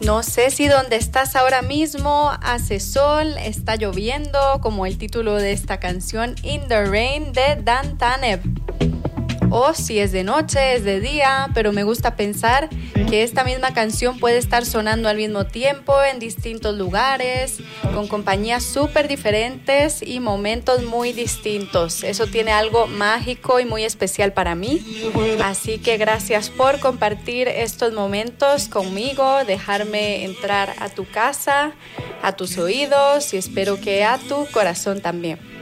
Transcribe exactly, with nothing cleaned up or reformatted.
No sé si donde estás ahora mismo hace sol, está lloviendo, como el título de esta canción In the Rain de Dan Tanev. O si es de noche, es de día, pero me gusta pensar que esta misma canción puede estar sonando al mismo tiempo en distintos lugares, con compañías súper diferentes y momentos muy distintos. Eso tiene algo mágico y muy especial para mí. Así que gracias por compartir estos momentos conmigo, dejarme entrar a tu casa, a tus oídos y espero que a tu corazón también.